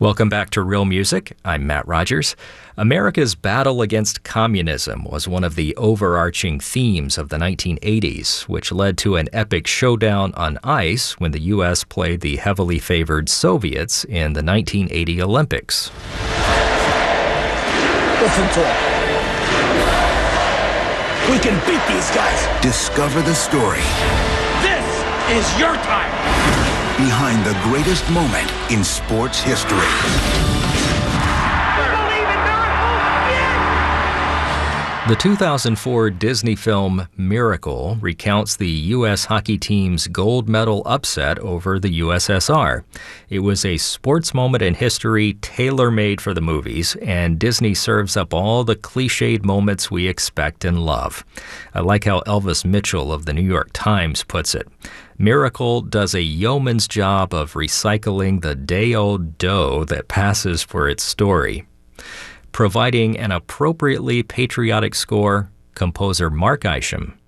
Welcome back to Real Music. I'm Matt Rogers. America's battle against communism was one of the overarching themes of the 1980s, which led to an epic showdown on ice when the U.S. played the heavily favored Soviets in the 1980 Olympics. Listen to him. We can beat these guys. Discover the story This is your time. behind the greatest moment in sports history. The 2004 Disney film Miracle recounts the U.S. hockey team's gold medal upset over the USSR. It was a sports moment in history tailor-made for the movies, and Disney serves up all the cliched moments we expect and love. I like how Elvis Mitchell of the New York Times puts it. Miracle does a yeoman's job of recycling the day-old dough that passes for its story. Providing an appropriately patriotic score, composer Mark Isham